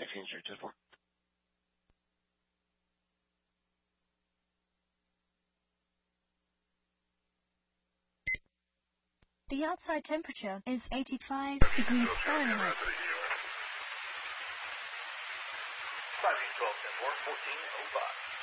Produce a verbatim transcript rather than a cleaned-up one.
change your just for. The outside temperature is eighty-five degrees Fahrenheit. Five eight twelve ten four fourteen oh five.